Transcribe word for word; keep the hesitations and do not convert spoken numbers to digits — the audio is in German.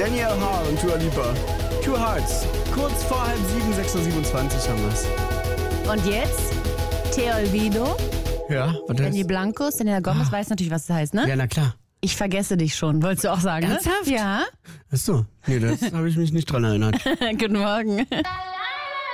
Daniel Haar und Dua Lipa. Two Hearts. Kurz vor halb sieben, sechs Uhr siebenundzwanzig haben wir's. Und jetzt Te Olvido. Ja, was heißt? Danny Blancos, Selena Gomez Ah. weiß natürlich, was das heißt, ne? Ja, na klar. Ich vergesse dich schon, wolltest du auch sagen, Ernsthaft? ne? Ja. Ach so. Nee, das habe ich mich nicht dran erinnert. Guten Morgen.